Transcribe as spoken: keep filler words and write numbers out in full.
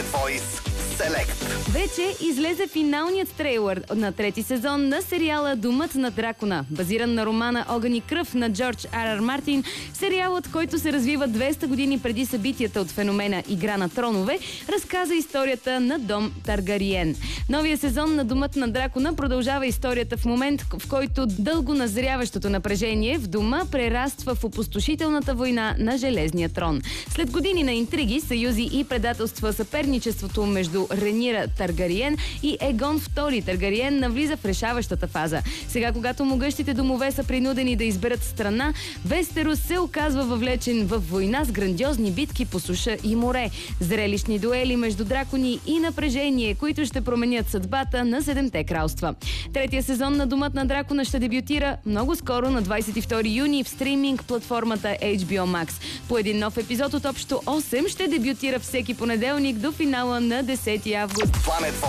Planet Voice Select. Вече излезе финалният трейлър на трети сезон на сериала Домът на дракона. Базиран на романа Огън и кръв на Джордж Ар Ар Мартин, сериалът, който се развива двеста години преди събитията от феномена Игра на тронове, разказа историята на дом Таргариен. Новия сезон на Домът на дракона продължава историята в момент, в който дълго назряващото напрежение в дома прераства в опустошителната война на Железния трон. След години на интриги, съюзи и предателства, съперничеството между Ренира Таргариен и Егон втори Таргариен навлиза в решаващата фаза. Сега, когато могъщите домове са принудени да изберат страна, Вестерос се оказва въвлечен в война с грандиозни битки по суша и море, зрелищни дуели между дракони и напрежение, които ще променят съдбата на Седемте кралства. Третия сезон на Домът на дракона ще дебютира много скоро на двадесет и втори юни в стриминг платформата Ейч Би О Max. По един нов епизод от общо осем ще дебютира всеки понеделник до финала на десети август.